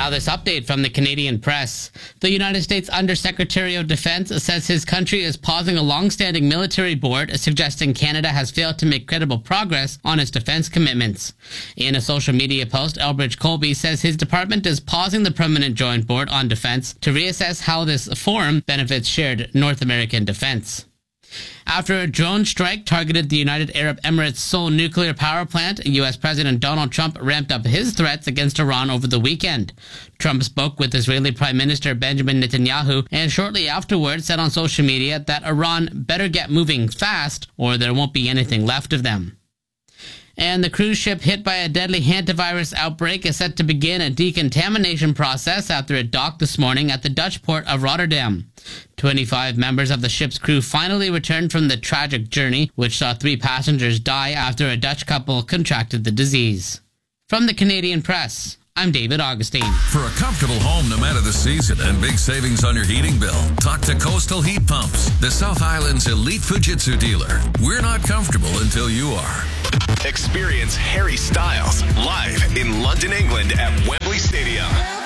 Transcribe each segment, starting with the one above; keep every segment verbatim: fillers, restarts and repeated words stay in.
Now this update from the Canadian Press. The United States Undersecretary of Defense says his country is pausing a long-standing military board, suggesting Canada has failed to make credible progress on its defense commitments. In a social media post, Elbridge Colby says his department is pausing the Permanent Joint Board on Defense to reassess how this forum benefits shared North American defense. After a drone strike targeted the United Arab Emirates' Seoul nuclear power plant, U S President Donald Trump ramped up his threats against Iran over the weekend. Trump spoke with Israeli Prime Minister Benjamin Netanyahu and shortly afterwards said on social media that Iran better get moving fast or there won't be anything left of them. And the cruise ship hit by a deadly hantavirus outbreak is set to begin a decontamination process after it docked this morning at the Dutch port of Rotterdam. twenty-five members of the ship's crew finally returned from the tragic journey, which saw three passengers die after a Dutch couple contracted the disease. From the Canadian Press, I'm David Augustine. For a comfortable home no matter the season and big savings on your heating bill, talk to Coastal Heat Pumps, the South Island's elite Fujitsu dealer. We're not comfortable until you are. Experience Harry Styles live in London, England at Wembley Stadium.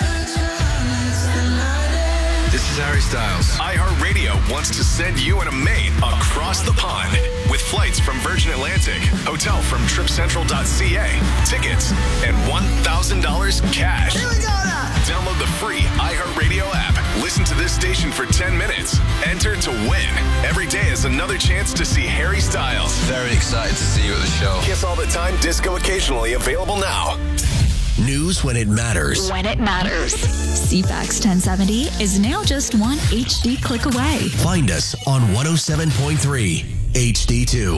This is Harry Styles. iHeartRadio wants to send you and a mate across the pond with flights from Virgin Atlantic, hotel from trip central dot c a, tickets, and one thousand dollars cash. Here we go now. Download the free iHeartRadio app. Listen to this station for ten minutes. Enter to win. Every day is another chance to see Harry Styles. Very excited to see you at the show. Kiss all the time, disco occasionally, available now. News when it matters. When it matters. C FAX ten seventy is now just one H D click away. Find us on one oh seven point three H D two.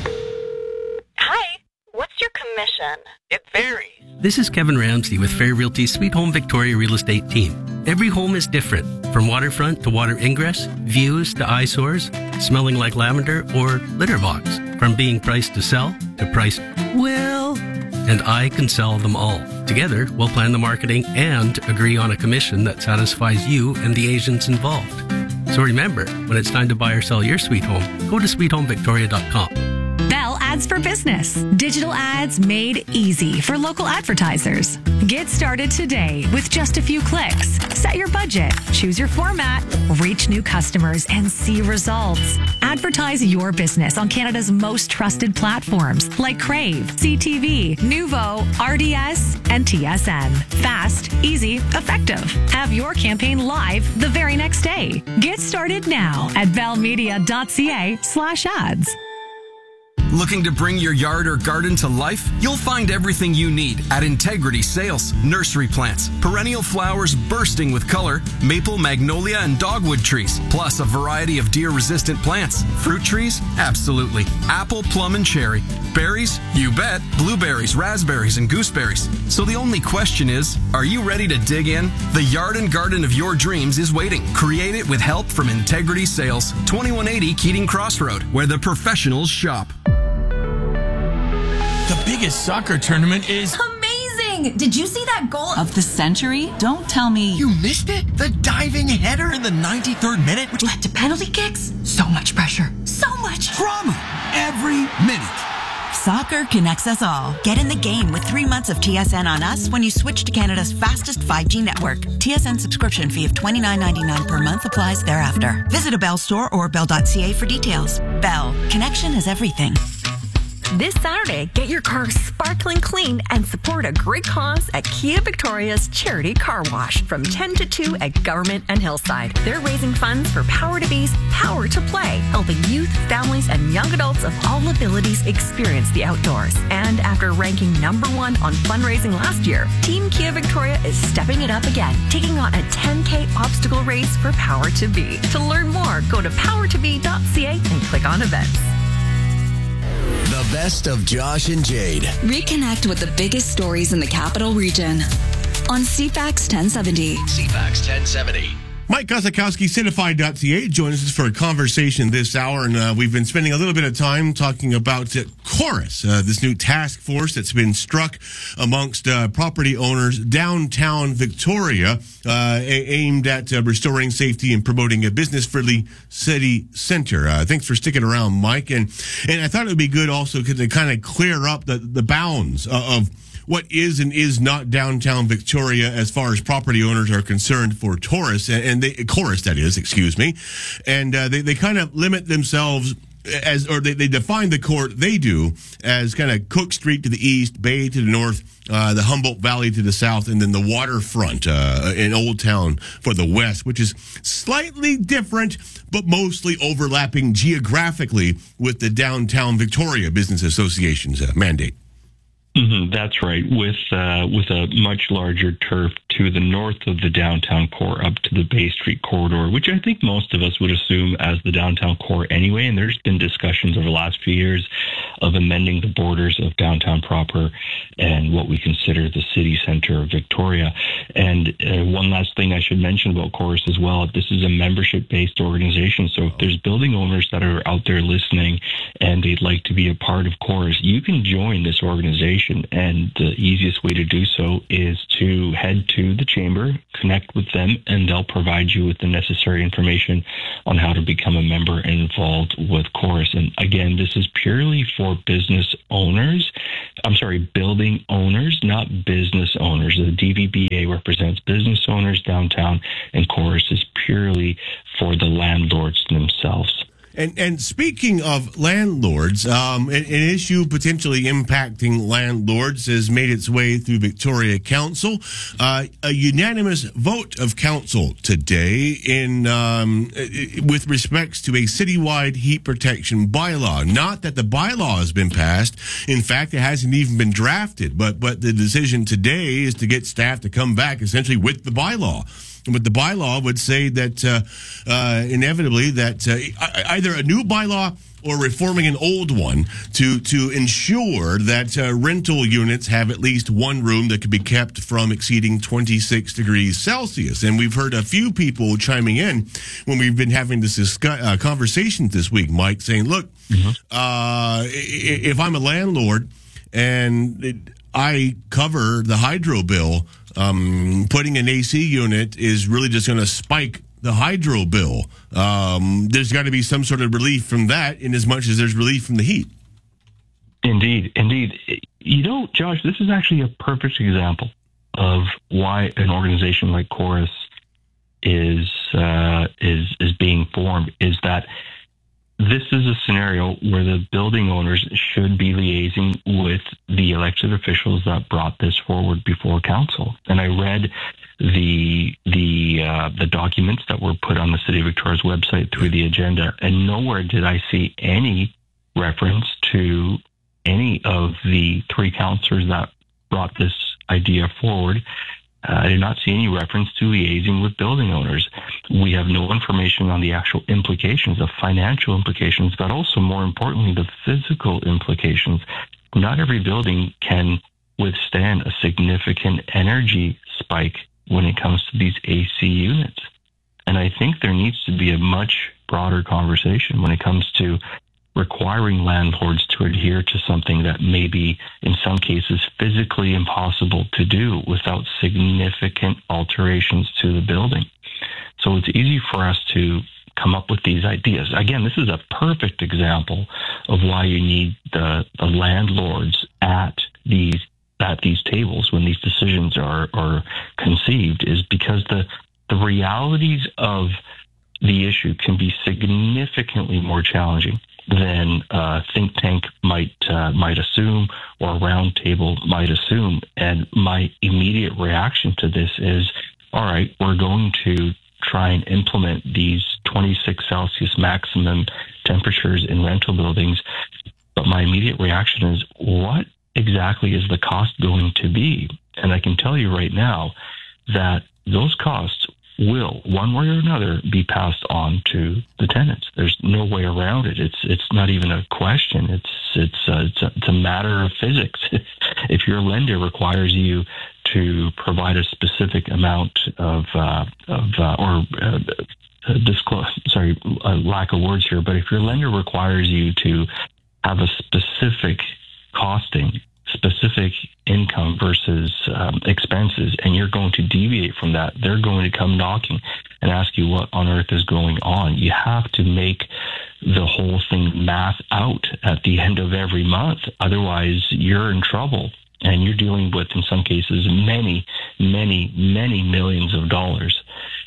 Hi, what's your commission? It varies. This is Kevin Ramsey with Fair Realty's Sweet Home Victoria Real Estate team. Every home is different, from waterfront to water ingress, views to eyesores, smelling like lavender, or litter box. From being priced to sell to priced, well, and I can sell them all. Together, we'll plan the marketing and agree on a commission that satisfies you and the agents involved. So remember, when it's time to buy or sell your sweet home, go to sweet home victoria dot com. Bell Ads for Business. Digital ads made easy for local advertisers. Get started today with just a few clicks. Set your budget, choose your format, reach new customers, and see results. Advertise your business on Canada's most trusted platforms like Crave, C T V, Nuvo, R D S, and T S N. Fast, easy, effective. Have your campaign live the very next day. Get started now at bellmedia dot c a slash ads. Looking to bring your yard or garden to life? You'll find everything you need at Integrity Sales. Nursery plants, perennial flowers bursting with color, maple, magnolia, and dogwood trees, plus a variety of deer-resistant plants. Fruit trees? Absolutely. Apple, plum, and cherry. Berries? You bet. Blueberries, raspberries, and gooseberries. So the only question is, are you ready to dig in? The yard and garden of your dreams is waiting. Create it with help from Integrity Sales. twenty-one eighty Keating Crossroad, where the professionals shop. The biggest soccer tournament is amazing! Did you see that goal of the century? Don't tell me you missed it. The diving header in the ninety-third minute, which led to penalty kicks. So much pressure. So much drama. Every minute. Soccer connects us all. Get in the game with three months of T S N on us when you switch to Canada's fastest five G network. T S N subscription fee of twenty-nine ninety-nine per month applies thereafter. Visit a Bell store or bell dot c a for details. Bell. Connection is everything. This Saturday, get your car sparkling clean and support a great cause at Kia Victoria's Charity Car Wash from ten to two at Government and Hillside. They're raising funds for Power to Be's Power to Play, helping youth, families, and young adults of all abilities experience the outdoors. And after ranking number one on fundraising last year, Team Kia Victoria is stepping it up again, taking on a ten K obstacle race for Power to Be. To learn more, go to power to be dot c a and click on events. The best of Josh and Jade. Reconnect with the biggest stories in the capital region on C FAX ten seventy. C FAX ten seventy. Mike Gosakowski, Certified dot c a, joins us for a conversation this hour, and uh, we've been spending a little bit of time talking about uh, Chorus, uh, this new task force that's been struck amongst uh, property owners downtown Victoria, uh, a- aimed at uh, restoring safety and promoting a business-friendly city center. Uh, thanks for sticking around, Mike. And and I thought it would be good also to kind of clear up the, the bounds of what is and is not downtown Victoria as far as property owners are concerned for Taurus and, and they, Chorus, that is, excuse me, and uh, they they kind of limit themselves as, or they, they define the court, they do, as kind of Cook Street to the east, Bay to the north, uh, the Humboldt Valley to the south, and then the waterfront uh, in Old Town for the west, which is slightly different, but mostly overlapping geographically with the Downtown Victoria Business Association's uh, mandate. Mm-hmm, that's right, with uh, with a much larger turf to the north of the downtown core up to the Bay Street corridor, which I think most of us would assume as the downtown core anyway. And there's been discussions over the last few years of amending the borders of downtown proper and what we consider the city center of Victoria. And uh, one last thing I should mention about Chorus as well, this is a membership-based organization. So if there's building owners that are out there listening and they'd like to be a part of Chorus, you can join this organization. And the easiest way to do so is to head to the chamber, connect with them, and they'll provide you with the necessary information on how to become a member and involved with Chorus. And again, this is purely for business owners. I'm sorry, building owners, not business owners. The D V B A represents business owners downtown, and Chorus is purely for the landlords themselves. And and speaking of landlords, um, an, an issue potentially impacting landlords has made its way through Victoria Council. Uh, a unanimous vote of council today in um, with respects to a citywide heat protection bylaw. Not that the bylaw has been passed. In fact, it hasn't even been drafted. But but the decision today is to get staff to come back essentially with the bylaw. But the bylaw would say that uh, uh, inevitably that uh, either a new bylaw or reforming an old one to to ensure that uh, rental units have at least one room that could be kept from exceeding twenty-six degrees Celsius. And we've heard a few people chiming in when we've been having this discuss, uh, conversation this week, Mike, saying, look, mm-hmm. uh, if I'm a landlord and it, I cover the hydro bill, Um, putting an A C unit is really just going to spike the hydro bill. Um, there's got to be some sort of relief from that in as much as there's relief from the heat. Indeed, indeed. You know, Josh, this is actually a perfect example of why an organization like Chorus is uh, is is being formed, is that this is a scenario where the building owners should be liaising with the elected officials that brought this forward before council. And I read the the uh, the documents that were put on the City of Victoria's website through the agenda, and nowhere did I see any reference to any of the three councillors that brought this idea forward. Uh, I did not see any reference to liaising with building owners. We have no information on the actual implications, the financial implications, but also, more importantly, the physical implications. Not every building can withstand a significant energy spike when it comes to these A C units. And I think there needs to be a much broader conversation when it comes to requiring landlords to adhere to something that may be, in some cases, physically impossible to do without significant alterations to the building. So it's easy for us to come up with these ideas. Again, this is a perfect example of why you need the, the landlords at these at these tables when these decisions are, are conceived, is because the the realities of the issue can be significantly more challenging than a think tank might uh, might assume or a round table might assume. And my immediate reaction to this is, all right, we're going to try and implement these twenty-six Celsius maximum temperatures in rental buildings. But my immediate reaction is, what exactly is the cost going to be? And I can tell you right now that those costs will, one way or another, be passed on to the tenants. There's no way around it. It's it's not even a question. It's it's a, it's a, it's a matter of physics. If your lender requires you to provide a specific amount of uh, of uh, or uh, disclose, sorry, a lack of words here, but if your lender requires you to have a specific costing, specific income versus um, expenses, and you're going to deviate from that, they're going to come knocking and ask you what on earth is going on. You have to make the whole thing math out at the end of every month. Otherwise, you're in trouble. and you're dealing with, in some cases, many, many, many millions of dollars.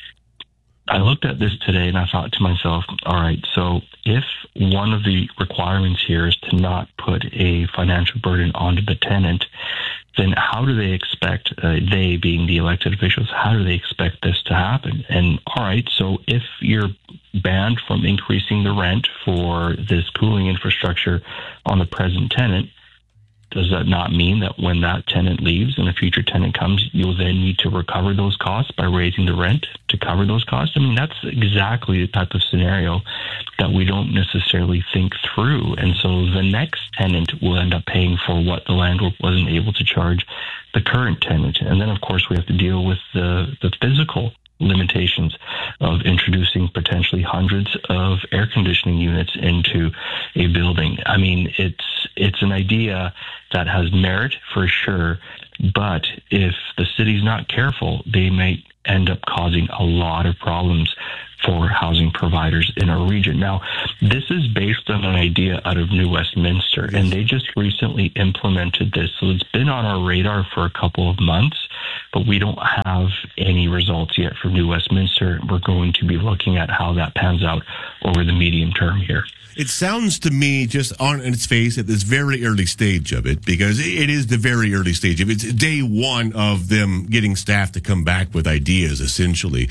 I looked at this today and I thought to myself, all right, so if one of the requirements here is to not put a financial burden onto the tenant, then how do they expect, uh, they being the elected officials, how do they expect this to happen? And all right, so if you're banned from increasing the rent for this cooling infrastructure on the present tenant, does that not mean that when that tenant leaves and a future tenant comes, you'll then need to recover those costs by raising the rent to cover those costs? I mean, that's exactly the type of scenario that we don't necessarily think through. And so the next tenant will end up paying for what the landlord wasn't able to charge the current tenant. And then, of course, we have to deal with the, the physical limitations of introducing potentially hundreds of air conditioning units into a building. I mean, it's it's an idea that has merit for sure, but if the city's not careful, they may end up causing a lot of problems for housing providers in our region. Now, this is based on an idea out of New Westminster, and they just recently implemented this. So it's been on our radar for a couple of months, but we don't have any results yet from New Westminster. We're going to be looking at how that pans out over the medium term here. It sounds to me, just on its face, at this very early stage of it, because it is the very early stage of it. It's day one of them getting staff to come back with ideas, essentially.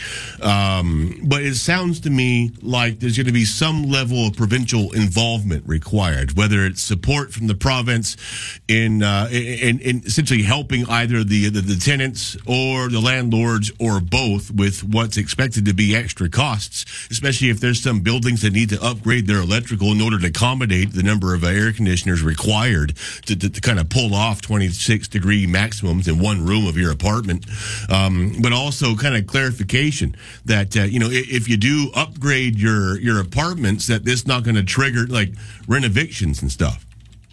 Um, but it sounds to me like there's going to be some level of provincial involvement required, whether it's support from the province in uh, in, in essentially helping either the, the the tenants or the landlords or both with what's expected to be extra costs, especially if there's some buildings that need to upgrade their electric in order to accommodate the number of air conditioners required to, to, to kind of pull off twenty-six degree maximums in one room of your apartment. Um, but also kind of clarification that, uh, you know, if, if you do upgrade your, your apartments, that this not going to trigger like renovictions and stuff.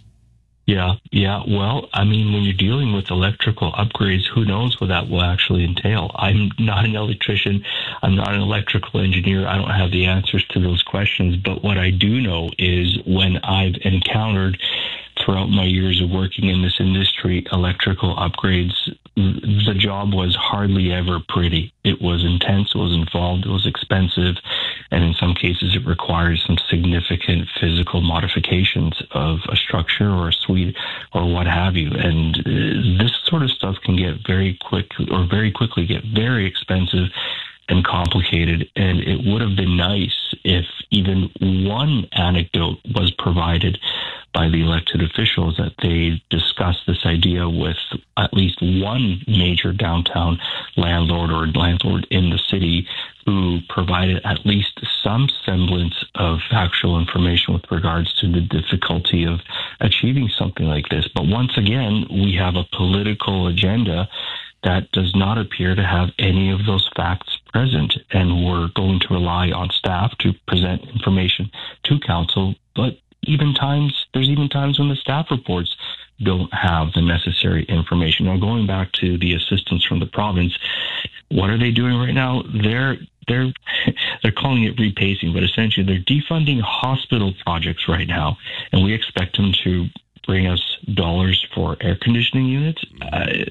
Yeah, yeah. Well, I mean, when you're dealing with electrical upgrades, who knows what that will actually entail? I'm not an electrician. I'm not an electrical engineer. I don't have the answers to those questions. But what I do know is when I've encountered throughout my years of working in this industry, electrical upgrades, the job was hardly ever pretty. It was intense, it was involved, it was expensive, and in some cases it requires some significant physical modifications of a structure or a suite or what have you. And this sort of stuff can get very quick or very quickly get very expensive and complicated, and it would have been nice if even one anecdote was provided by the elected officials that they discussed this idea with at least one major downtown landlord or landlord in the city who provided at least some semblance of factual information with regards to the difficulty of achieving something like this. But once again, we have a political agenda that does not appear to have any of those facts present, and we're going to rely on staff to present information to council. But even times, there's even times when the staff reports don't have the necessary information. Now, going back to the assistance from the province, what are they doing right now? They're they're they're calling it repacing, but essentially they're defunding hospital projects right now, and we expect them to bring us dollars for air conditioning units. Uh,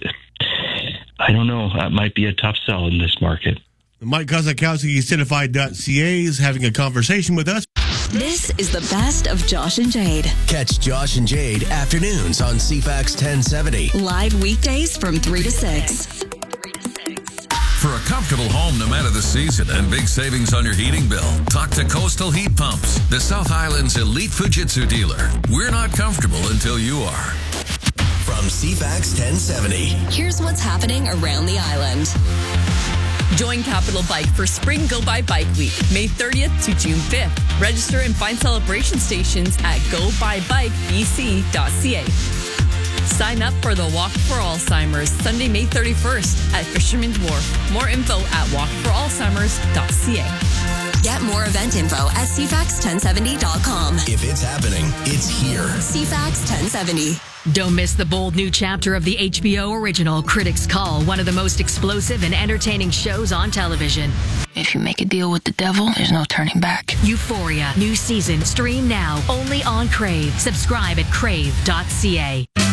I don't know. That might be a tough sell in this market. Mike Kozakowski, Certified dot C A, is having a conversation with us. This is the best of Josh and Jade. Catch Josh and Jade afternoons on C FAX ten seventy. Live weekdays from three to six. For a comfortable home no matter the season and big savings on your heating bill, talk to Coastal Heat Pumps, the South Island's elite Fujitsu dealer. We're not comfortable until you are. From C FAX ten seventy. Here's what's happening around the island. Join Capital Bike for Spring Go By Bike Week, May thirtieth to June fifth. Register and find celebration stations at go by bike b c dot c a. Sign up for the Walk for Alzheimer's Sunday, May thirty-first at Fisherman's Wharf. More info at walk for alzheimers dot c a. Get more event info at c fax ten seventy dot com. If it's happening, it's here. C FAX ten seventy. Don't miss the bold new chapter of the H B O original Critics' Call, one of the most explosive and entertaining shows on television. If you make a deal with the devil, there's no turning back. Euphoria, new season, stream now, only on Crave. Subscribe at crave dot c a.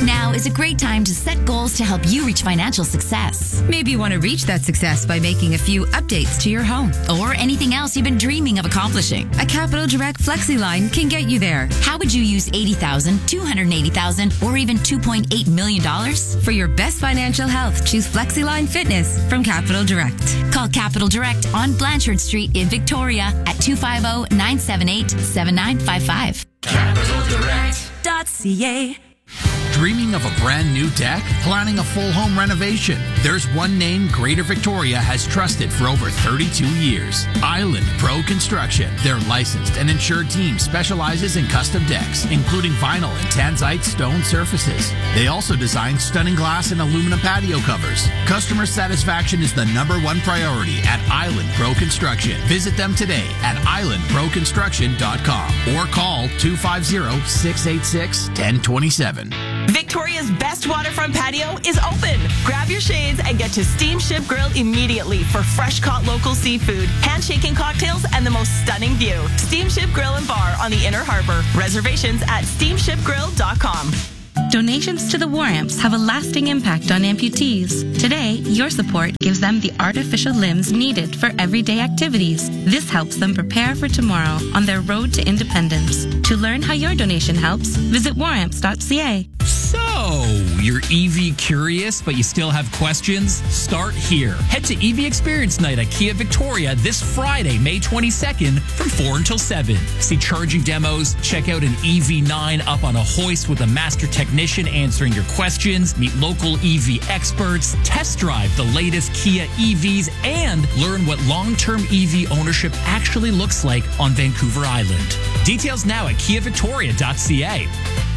Now is a great time to set goals to help you reach financial success. Maybe you want to reach that success by making a few updates to your home or anything else you've been dreaming of accomplishing. A Capital Direct FlexiLine can get you there. How would you use eighty thousand dollars, two hundred eighty thousand dollars, or even two point eight million dollars? For your best financial health, choose FlexiLine Fitness from Capital Direct. Call Capital Direct on Blanchard Street in Victoria at two five zero, nine seven eight, seven nine five five. capital direct dot c a. Dreaming of a brand new deck? Planning a full home renovation? There's one name Greater Victoria has trusted for over thirty-two years. Island Pro Construction. Their licensed and insured team specializes in custom decks, including vinyl and tanzite stone surfaces. They also design stunning glass and aluminum patio covers. Customer satisfaction is the number one priority at Island Pro Construction. Visit them today at island pro construction dot com or call two five zero, six eight six, one zero two seven. Victoria's best waterfront patio is open. Grab your shades and get to Steamship Grill immediately for fresh caught local seafood, handshaking cocktails, and the most stunning view. Steamship Grill and Bar on the Inner Harbor. Reservations at steamship grill dot com. Donations to the War Amps have a lasting impact on amputees. Today, your support gives them the artificial limbs needed for everyday activities. This helps them prepare for tomorrow on their road to independence. To learn how your donation helps, visit war amps dot c a. So, you're E V curious, but you still have questions? Start here. Head to E V Experience Night at Kia Victoria this Friday, May twenty-second from four until seven. See charging demos, check out an E V nine up on a hoist with a master technician answering your questions, meet local E V experts, test drive the latest Kia E Vs, and learn what long-term E V ownership actually looks like on Vancouver Island. Details now at kia victoria dot c a.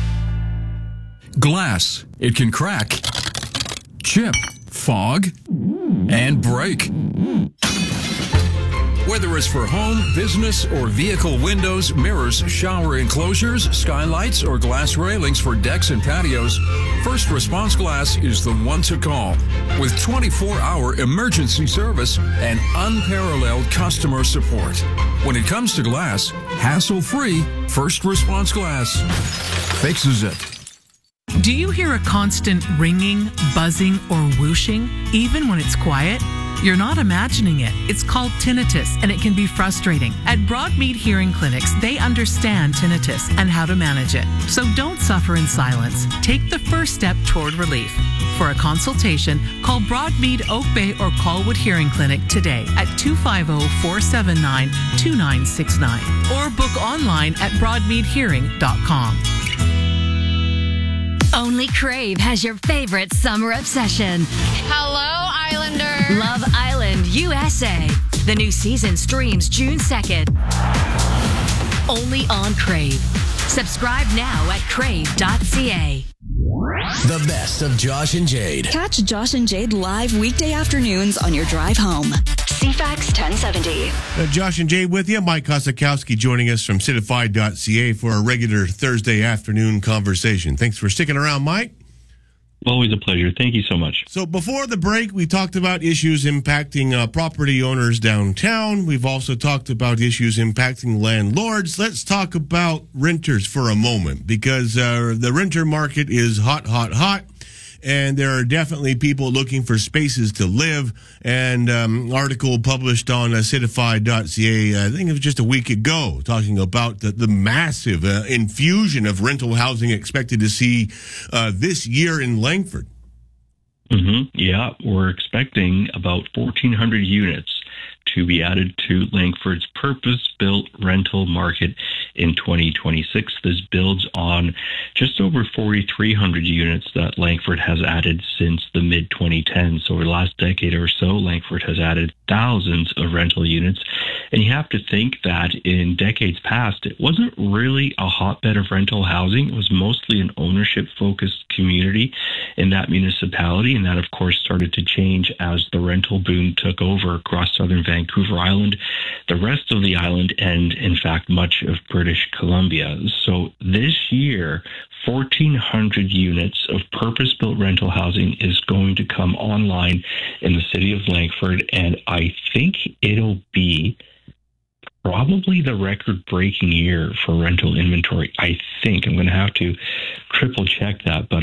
Glass. It can crack, chip, fog, and break. Whether it's for home, business, or vehicle windows, mirrors, shower enclosures, skylights, or glass railings for decks and patios, First Response Glass is the one to call. With twenty-four hour emergency service and unparalleled customer support. When it comes to glass, hassle-free, First Response Glass fixes it. Do you hear a constant ringing, buzzing, or whooshing, even when it's quiet? You're not imagining it. It's called tinnitus, and it can be frustrating. At Broadmead Hearing Clinics, they understand tinnitus and how to manage it. So don't suffer in silence. Take the first step toward relief. For a consultation, call Broadmead Oak Bay or Colwood Hearing Clinic today at two five zero, four seven nine, two nine six nine or book online at broadmead hearing dot com. Only Crave has your favorite summer obsession. Hello, Islander. Love Island U S A. The new season streams June second. Only on Crave. Subscribe now at crave dot c a. The best of Josh and Jade. Catch Josh and Jade live weekday afternoons on your drive home. C FAX ten seventy. Uh, Josh and Jade with you. Mike Kosakowski joining us from citified dot c a for a regular Thursday afternoon conversation. Thanks for sticking around, Mike. Always a pleasure. Thank you so much. So before the break, we talked about issues impacting uh, property owners downtown. We've also talked about issues impacting landlords. Let's talk about renters for a moment, because uh, the renter market is hot, hot, hot. And there are definitely people looking for spaces to live. And um, article published on uh, citified dot c a, I think it was just a week ago, talking about the, the massive uh, infusion of rental housing expected to see uh, this year in Langford. Mm-hmm. Yeah, we're expecting about fourteen hundred units to be added to Langford's purpose-built rental market in twenty twenty-six. This builds on just over forty-three hundred units that Langford has added since the mid twenty tens. So over the last decade or so, Langford has added thousands of rental units. And you have to think that in decades past, it wasn't really a hotbed of rental housing. It was mostly an ownership-focused community in that municipality. And that, of course, started to change as the rental boom took over across southern Vancouver Island, the rest of the island, and, in fact, much of British Columbia. So this year, fourteen hundred units of purpose-built rental housing is going to come online in the city of Langford, and I think it'll be probably the record-breaking year for rental inventory. I think I'm going to have to triple check that, but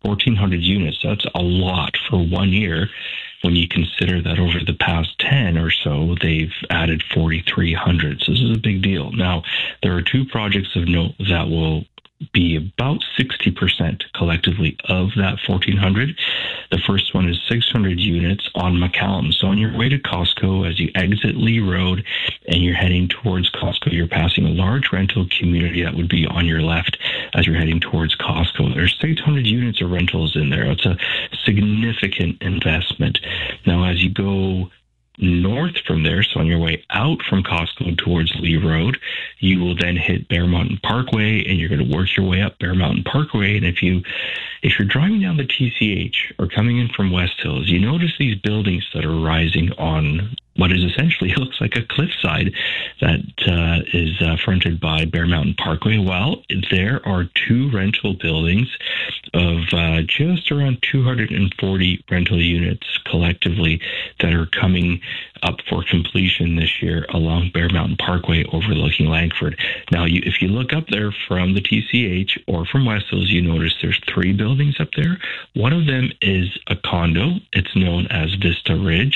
fourteen hundred units. That's a lot for one year when you consider that over the past ten or so, they've added forty-three hundred. So this is a big deal. Now, there are two projects of note that will be about sixty percent collectively of that fourteen hundred. The first one is six hundred units on McCallum. So on your way to Costco, as you exit Lee Road and you're heading towards Costco, you're passing a large rental community that would be on your left as you're heading towards Costco. There's six hundred units of rentals in there. It's a significant investment. Now, as you go north from there, so on your way out from Costco towards Lee Road, you will then hit Bear Mountain Parkway, and you're going to work your way up Bear Mountain Parkway. And if you if you're driving down the T C H or coming in from West Hills, you notice these buildings that are rising on what is essentially looks like a cliffside that uh, is uh, fronted by Bear Mountain Parkway. Well, there are two rental buildings of uh, just around two hundred forty rental units collectively that are coming up for completion this year along Bear Mountain Parkway overlooking Langford. Now, you, if you look up there from the T C H or from West Hills, you notice there's three buildings up there. One of them is a condo. It's known as Vista Ridge.